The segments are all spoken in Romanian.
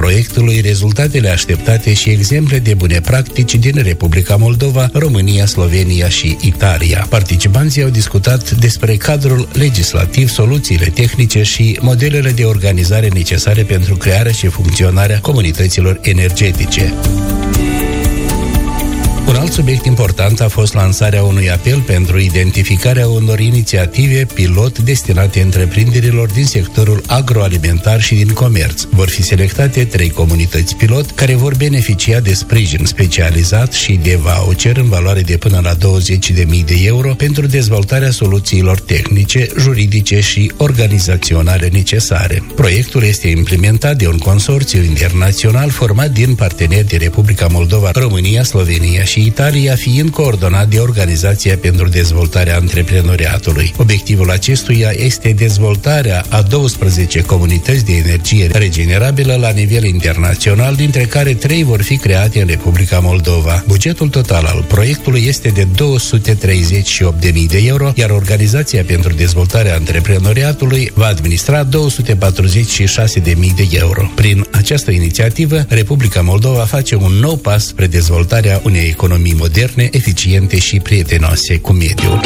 proiectului, rezultatele așteptate și exemple de bune practici din Republica Moldova, România, Slovenia și Italia. Participanții au discutat despre cadrul legislativ, soluțiile tehnice și modelele de organizare necesare pentru crearea și funcționarea comunităților energetice. Un alt subiect important a fost lansarea unui apel pentru identificarea unor inițiative pilot destinate întreprinderilor din sectorul agroalimentar și din comerț. Vor fi selectate 3 comunități pilot care vor beneficia de sprijin specializat și de voucher în valoare de până la 20.000 de euro pentru dezvoltarea soluțiilor tehnice, juridice și organizaționale necesare. Proiectul este implementat de un consorțiu internațional format din parteneri de Republica Moldova, România, Slovenia și Italia, fiind coordonat de Organizația pentru Dezvoltarea Antreprenoriatului. Obiectivul acestuia este dezvoltarea a 12 comunități de energie regenerabilă la nivel internațional, dintre care 3 vor fi create în Republica Moldova. Bugetul total al proiectului este de 238.000 de euro, iar Organizația pentru Dezvoltarea Antreprenoriatului va administra 246.000 de euro. Prin această inițiativă, Republica Moldova face un nou pas spre dezvoltarea unei economii moderne, eficiente și prietenoase cu mediul.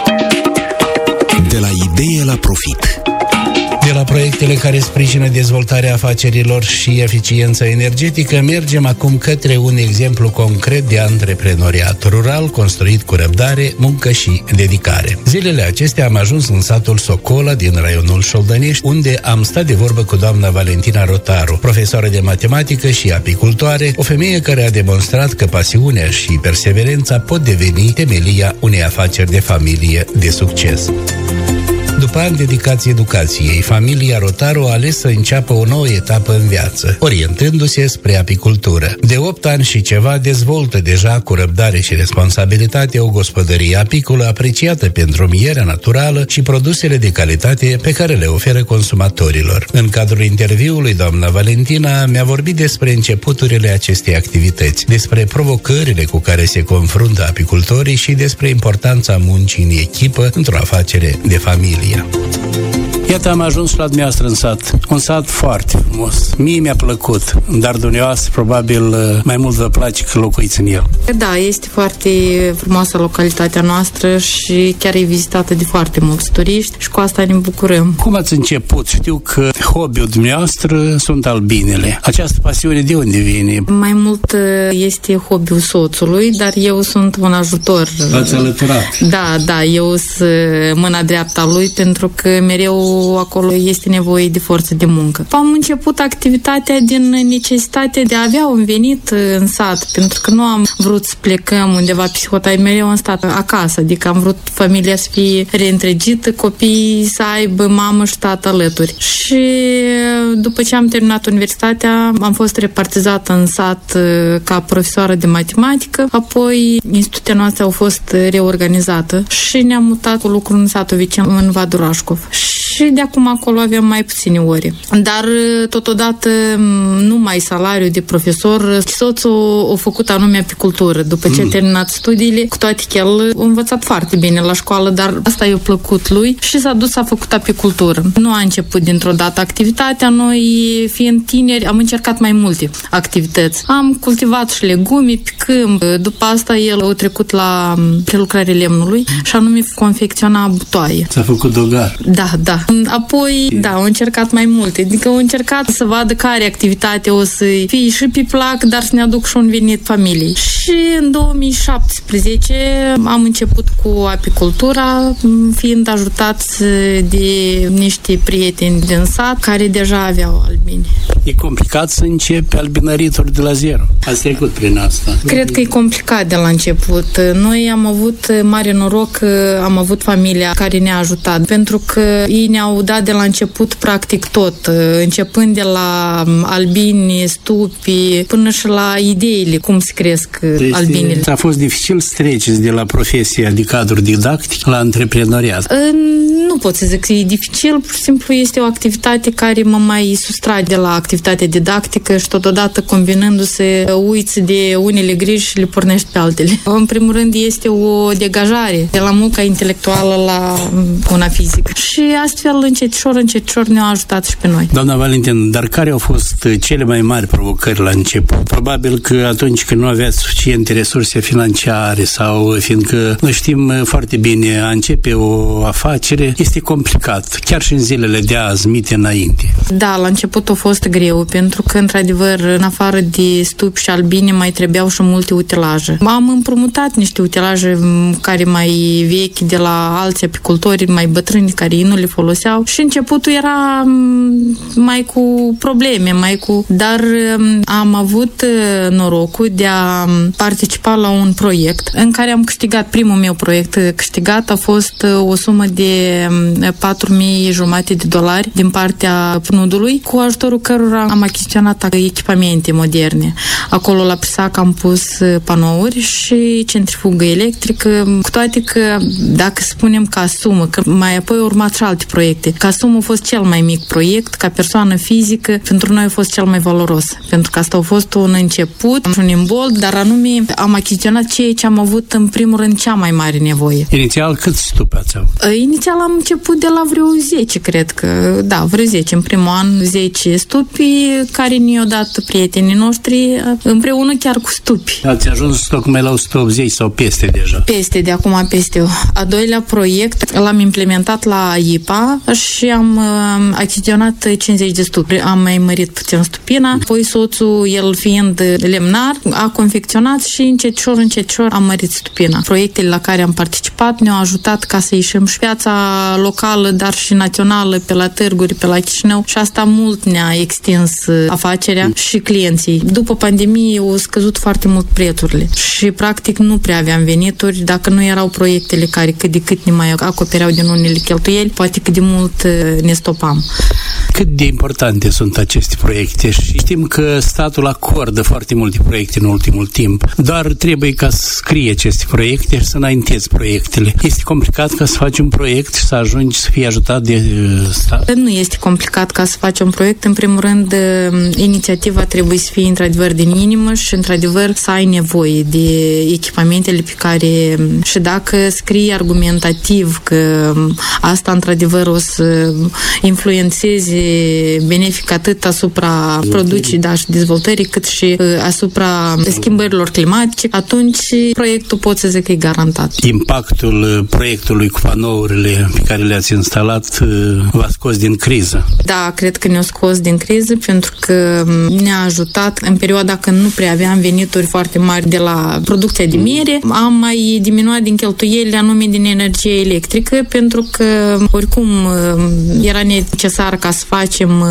De la idee la profit. De la proiectele care sprijină dezvoltarea afacerilor și eficiența energetică, mergem acum către un exemplu concret de antreprenoriat rural construit cu răbdare, muncă și dedicare. Zilele acestea am ajuns în satul Socola din raionul Șoldănești, unde am stat de vorbă cu doamna Valentina Rotaru, profesoară de matematică și apicultoare, o femeie care a demonstrat că pasiunea și perseverența pot deveni temelia unei afaceri de familie de succes. După ani dedicați educației, familia Rotaru a ales să înceapă o nouă etapă în viață, orientându-se spre apicultură. De 8 ani și ceva dezvoltă deja cu răbdare și responsabilitate o gospodărie apicolă apreciată pentru mierea naturală și produsele de calitate pe care le oferă consumatorilor. În cadrul interviului, doamna Valentina mi-a vorbit despre începuturile acestei activități, despre provocările cu care se confruntă apicultorii și despre importanța muncii în echipă într-o afacere de familie. Iată, am ajuns la dumneavoastră în sat. Un sat foarte frumos. Mie mi-a plăcut, dar dumneavoastră probabil mai mult vă place că locuiți în el. Da, este foarte frumoasă localitatea noastră și chiar e vizitată de foarte mulți turiști și cu asta ne bucurăm. Cum ați început? Știu că hobby-ul dumneavoastră sunt albinele. Această pasiune de unde vine? Mai mult este hobby-ul soțului, dar eu sunt un ajutor. L-ați alăturat? Da, eu sunt mâna dreapta lui pentru că mereu acolo este nevoie de forță de muncă. Am început activitatea din necesitate de a avea un venit în sat, pentru că nu am vrut să plecăm undeva psihotai, mereu am stat acasă, adică am vrut familia să fie reîntregită, copiii să aibă mamă și tată alături. Și după ce am terminat universitatea, am fost repartizată în sat ca profesoară de matematică, apoi instituția noastră a fost reorganizată și ne-am mutat cu lucru în satul Vicen, în Vadul Rașcov. Și de acum acolo aveam mai puține ore. Dar totodată numai salariul de profesor, soțul a făcut anume apicultură. După ce a terminat studiile, cu toate că el a învățat foarte bine la școală, dar asta i-a plăcut lui și s-a dus, a făcut apicultură. Nu a început dintr-o dată activitatea. Noi, fiind tineri, am încercat mai multe activități. Am cultivat și legume pe câmp. După asta el a trecut la prelucrarea lemnului și anume confecționa butoaie. S-a făcut dogar. Da. Apoi, au încercat mai multe. Adică au încercat să vadă care activitate o să fie și pe plac, dar să ne aduc și un venit familiei. Și în 2017 am început cu apicultura, fiind ajutați de niște prieteni din sat care deja aveau albini. E complicat să începi albinărituri de la zero. Ați trecut prin asta. Cred că e complicat de la început. Noi am avut mare noroc că am avut familia care ne-a ajutat, pentru că ei ne-au dat de la început practic tot, începând de la albini, stupi, până și la ideile cum se cresc albinele. A fost dificil să treceți de la profesia de cadru didactic la antreprenoriat? Nu pot să zic că e dificil, pur și simplu este o activitate care mă mai sustrage de la activitatea didactică și totodată combinându-se uiți de unele griji și le pornești pe altele. În primul rând este o degajare de la munca intelectuală la una fizică. Și astfel încet ne-a ajutat și pe noi. Doamna Valentin, dar care au fost cele mai mari provocări la început? Probabil că atunci când nu aveați suficiente resurse financiare sau fiindcă noi știm foarte bine, a începe o afacere este complicat, chiar și în zilele de azi, mite înainte. Da, la început a fost greu, pentru că, într-adevăr, în afară de stupi și albine, mai trebuiau și multe utilaje. Am împrumutat niște utilaje care mai vechi de la alți apicultori mai bătrâni, care ei nu le foloseau și începutul era mai cu probleme, dar am avut norocul de a participa la un proiect în care am câștigat, primul meu proiect câștigat a fost o sumă de $4.500 din partea PNUD-ului, cu ajutorul cărora am achiziționat echipamente moderne. Acolo la Prisac am pus panouri și centrifugă electrică, cu toate că, dacă spunem ca sumă, că mai apoi au urmat și alte proiecte, ca sumă a fost cel mai mic proiect, ca persoană fizică, pentru noi a fost cel mai valoros, pentru că asta a fost un început, un imbold, dar anume am achiziționat ceea ce am avut în primul rând cea mai mare nevoie. Inițial câți stupi ați avut? Inițial am început de la vreo 10, cred că, da, vreo 10. În primul an 10 stupi care ne-au dat prietenii noștri împreună chiar cu stupi. Ați ajuns tocmai la 180 sau peste deja? De acum peste. A doilea proiect l-am implementat la IPA și am achiziționat 50 de stupi. Am mai mărit puțin stupina, apoi soțul, el fiind lemnar, a confecționat și încetșor am mărit stupina. Proiectele la care am participat ne-au ajutat ca să ieșim și piața locală, dar și națională, pe la târguri, pe la Chișinău, și asta mult ne-a extins afacerea și clienții. După pandemie au scăzut foarte mult prețurile și practic nu prea aveam venituri dacă nu erau proiectele care cât de cât ne mai acopereau din unele cheltuieli, poate cât de mult ne stopam. Cât de importante sunt aceste proiecte? Și știm că statul acordă foarte multe proiecte în ultimul timp, doar trebuie ca să scrie aceste proiecte și să înaintezi proiectele. Este complicat ca să faci un proiect și să ajungi să fii ajutat de stat? Nu este complicat ca să faci un proiect. În primul rând, inițiativa trebuie să fie într-adevăr din inimă și într-adevăr să ai nevoie de echipamentele pe care, și dacă scrii argumentativ că asta într-adevăr o să influențeze benefic atât asupra producției, da, și dezvoltării, cât și asupra schimbărilor climatice, atunci proiectul pot să zic că e garantat. Impactul proiectului cu panourile pe care le-ați instalat v-a scos din criză? Da, cred că ne-a scos din criză pentru că ne-a ajutat în perioada când nu prea aveam venituri foarte mari de la producția de miere. Am mai diminuat din cheltuielile anume din energie electrică, pentru că oricum era necesar ca să facem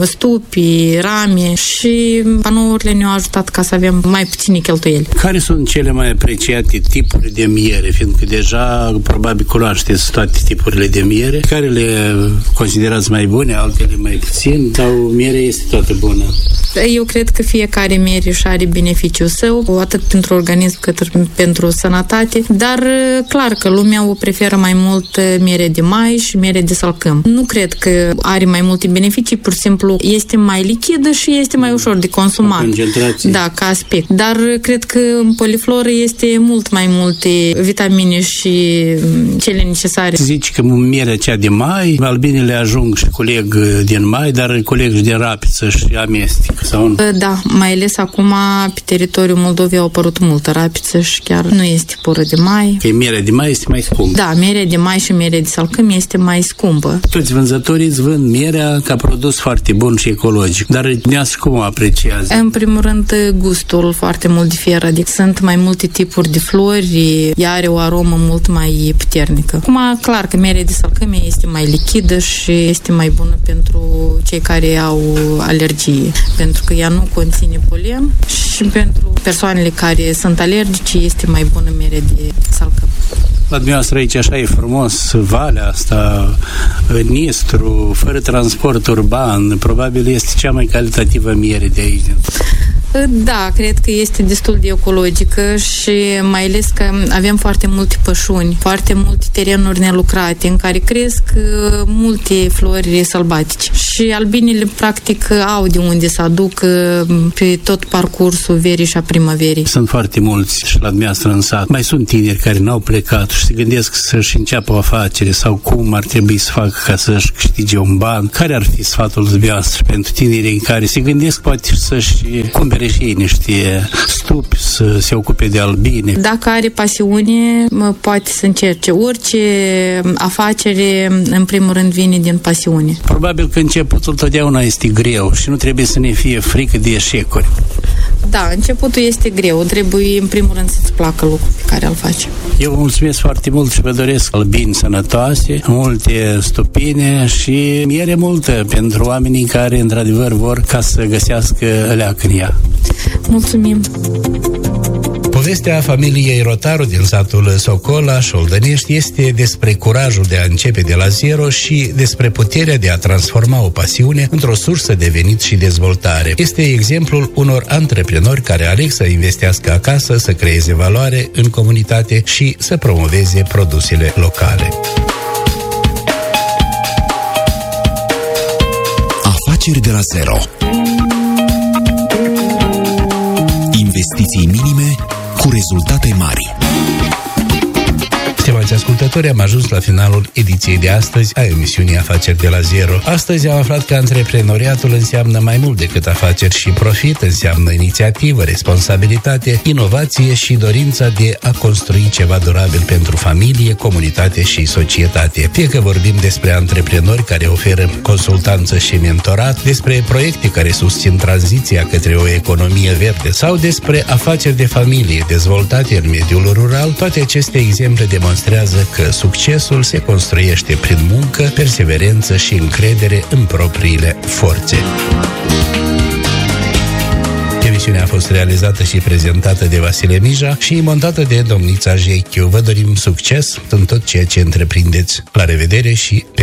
stupi, rame, și panourile ne-au ajutat ca să avem mai puține cheltuieli. Care sunt cele mai apreciate tipuri de miere? Fiindcă deja probabil cunoașteți toate tipurile de miere. Care le considerați mai bune, altele mai puțin? Sau mierea este toată bună? Eu cred că fiecare miere și are beneficiul său, atât pentru organism cât pentru sănătate, dar clar că lumea o preferă mai mult miere de mai și miere de salcâm. Nu cred că are mai multe beneficii, pur și simplu este mai lichidă și este mai ușor de consumat. Da, ca aspect. Dar cred că în polifloră este mult mai multe vitamine și cele necesare. Zici că mierea cea de mai, albinele ajung și coleg din mai, dar coleg și din rapiță și amestec, sau nu? Da, mai ales acum pe teritoriul Moldovei au apărut multă rapiță și chiar nu este pură de mai. Că mierea de mai este mai scumpă. Da, mierea de mai și mierea de salcâm este mai scumpă. Toți vânzătorii îți vând mierea ca produs foarte bun și ecologic, dar dumneavoastră cum o apreciază? În primul rând, gustul foarte mult diferă, adică sunt mai multe tipuri de flori, ea are o aromă mult mai puternică. Acum, clar că mierea de salcâm este mai lichidă și este mai bună pentru cei care au alergie, pentru că ea nu conține polen și pentru persoanele care sunt alergice este mai bună mierea de salcâm. La dumneavoastră aici așa e frumos, valea asta, Nistru, fără transport urban, probabil este cea mai calitativă miere de aici. Da, cred că este destul de ecologică și mai ales că avem foarte multe pășuni, foarte multe terenuri nelucrate în care cresc multe flori sălbatice. Și albinele, practic, au de unde să aduc pe tot parcursul verii și a primăverii. Sunt foarte mulți și la dumneavoastră în sat. Mai sunt tineri care n-au plecat și se gândesc să-și înceapă o afacere sau cum ar trebui să facă ca să-și câștige un ban. Care ar fi sfatul dumneavoastră pentru tinerii care se gândesc poate să-și cumpere și ei niște stupi, să se ocupe de albine? Dacă are pasiune, poate să încerce. Orice afacere, în primul rând, vine din pasiune. Probabil că începutul totdeauna este greu și nu trebuie să ne fie frică de eșecuri. Da, începutul este greu. Trebuie, în primul rând, să-ți placă lucrul pe care îl faci. Eu vă mulțumesc foarte mult și vă doresc albini sănătoase, multe stupine și miere multă pentru oamenii care, într-adevăr, vor ca să găsească leacă în ea. Mulțumim! Povestea familiei Rotaru din satul Socola, Șoldănești, este despre curajul de a începe de la zero și despre puterea de a transforma o pasiune într-o sursă de venit și dezvoltare. Este exemplul unor antreprenori care aleg să investească acasă, să creeze valoare în comunitate și să promoveze produsele locale. Afaceri de la zero. Investiții minime cu rezultate mari. Stimați ascultători, am ajuns la finalul ediției de astăzi a emisiunii Afaceri de la Zero. Astăzi am aflat că antreprenoriatul înseamnă mai mult decât afaceri și profit, înseamnă inițiativă, responsabilitate, inovație și dorința de a construi ceva durabil pentru familie, comunitate și societate. Fie că vorbim despre antreprenori care oferă consultanță și mentorat, despre proiecte care susțin tranziția către o economie verde sau despre afaceri de familie dezvoltate în mediul rural, toate aceste exemple demonstrează că succesul se construiește prin muncă, perseverență și încredere în propriile forțe. Emisiunea a fost realizată și prezentată de Vasile Mija și montată de domnița Jechiu. Vă dorim succes în tot ceea ce întreprindeți. La revedere și pe